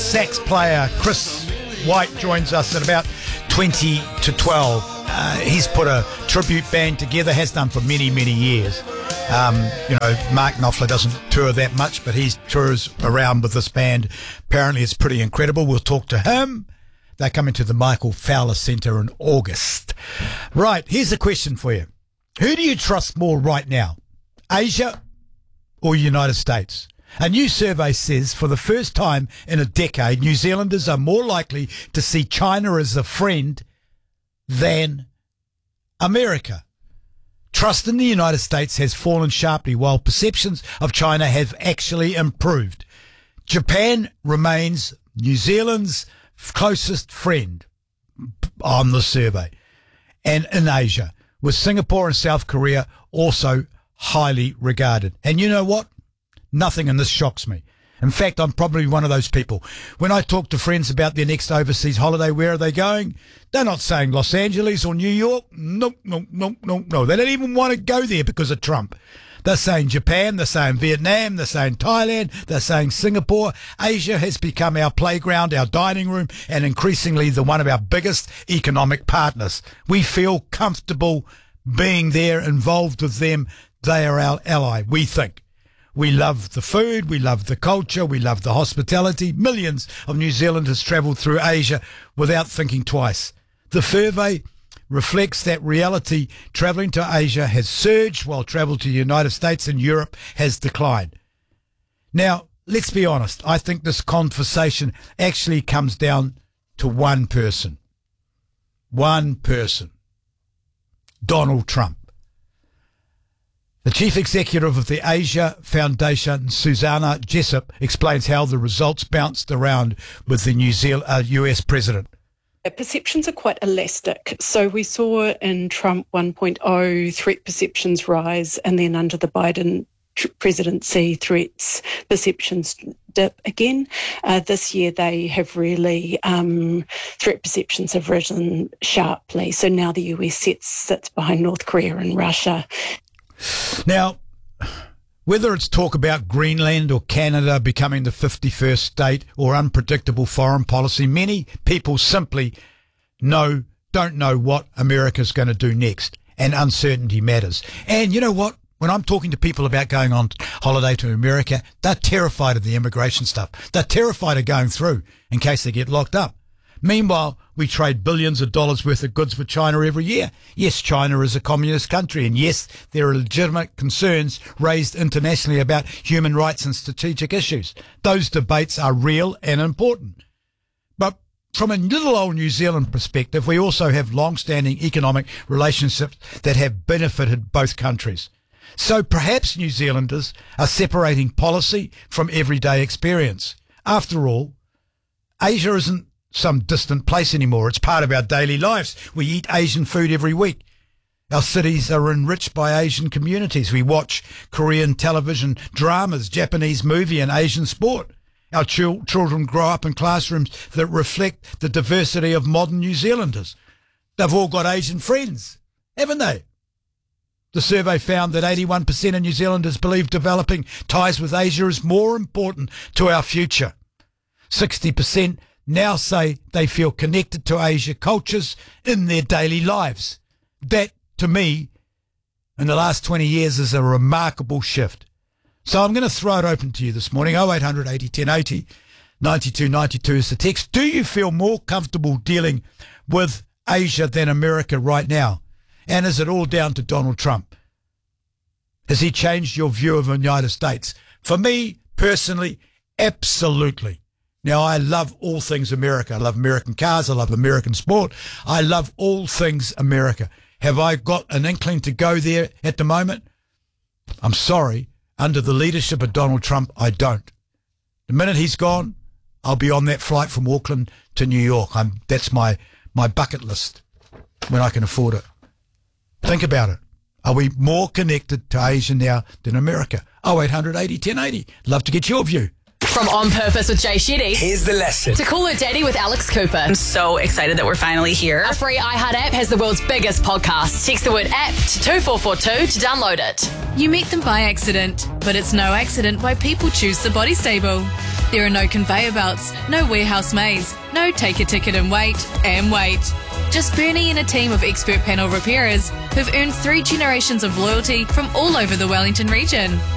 sax player Chris White joins us at about 20 to 12. He's put a tribute band together, has done for many, many years. Mark Knopfler doesn't tour that much, but he tours around with this band. Apparently it's pretty incredible. We'll talk to him. They're coming to the Michael Fowler Centre in August. Right, here's a question for you. Who do you trust more right now, Asia or United States? A new survey says for the first time in a decade, New Zealanders are more likely to see China as a friend than America. Trust in the United States has fallen sharply, while perceptions of China have actually improved. Japan remains New Zealand's closest friend on the survey, and in Asia, with Singapore and South Korea also highly regarded. And you know what? Nothing in this shocks me. In fact, I'm probably one of those people. When I talk to friends about their next overseas holiday, where are they going? They're not saying Los Angeles or New York. No. They don't even want to go there because of Trump. They're saying Japan, they're saying Vietnam, they're saying Thailand, they're saying Singapore. Asia has become our playground, our dining room, and increasingly the one of our biggest economic partners. We feel comfortable being there, involved with them. They are our ally, we think. We love the food, we love the culture, we love the hospitality. Millions of New Zealanders travel through Asia without thinking twice. The survey reflects that reality. Travelling to Asia has surged while travel to the United States and Europe has declined. Now, let's be honest. I think this conversation actually comes down to one person. One person. Donald Trump. The chief executive of the Asia Foundation, Susanna Jessup, explains how the results bounced around with the US president. Perceptions are quite elastic. So we saw in Trump 1.0 threat perceptions rise, and then under the Biden presidency, perceptions dip again. This year they have really, threat perceptions have risen sharply. So now the US sits behind North Korea and Russia. Now, whether it's talk about Greenland or Canada becoming the 51st state or unpredictable foreign policy, many people simply don't know what America's going to do next, and uncertainty matters. And you know what? When I'm talking to people about going on holiday to America, they're terrified of the immigration stuff. They're terrified of going through in case they get locked up. Meanwhile, we trade billions of dollars worth of goods with China every year. Yes, China is a communist country, and yes, there are legitimate concerns raised internationally about human rights and strategic issues. Those debates are real and important. But from a little old New Zealand perspective, we also have long-standing economic relationships that have benefited both countries. So perhaps New Zealanders are separating policy from everyday experience. After all, Asia isn't some distant place anymore. It's part of our daily lives. We eat Asian food every week. Our cities are enriched by Asian communities. We watch Korean television dramas, Japanese movie and Asian sport. Our children grow up in classrooms that reflect the diversity of modern New Zealanders. They've all got Asian friends, haven't they? The survey found that 81% of New Zealanders believe developing ties with Asia is more important to our future. 60% now say they feel connected to Asia cultures in their daily lives. That, to me, in the last 20 years is a remarkable shift. So I'm going to throw it open to you this morning. 0800 80 1080 92 92 is the text. Do you feel more comfortable dealing with Asia than America right now? And is it all down to Donald Trump? Has he changed your view of the United States? For me, personally, absolutely. Now, I love all things America. I love American cars. I love American sport. I love all things America. Have I got an inkling to go there at the moment? I'm sorry. Under the leadership of Donald Trump, I don't. The minute he's gone, I'll be on that flight from Auckland to New York. That's my bucket list when I can afford it. Think about it. Are we more connected to Asia now than America? 0800 80 1080. Love to get your view. From On Purpose with Jay Shetty. Here's the lesson. To Call Her Daddy with Alex Cooper. I'm so excited that we're finally here. A free iHeart app has the world's biggest podcast. Text the word app to 2442 to download it. You meet them by accident, but it's no accident why people choose the Body Stable. There are no conveyor belts, no warehouse maze, no take a ticket and wait. Just Bernie and a team of expert panel repairers who've earned 3 generations of loyalty from all over the Wellington region.